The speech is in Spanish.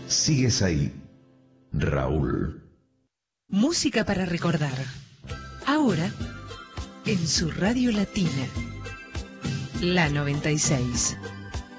sigues ahí. Raúl. Música para recordar. Ahora, en su radio latina. La 96.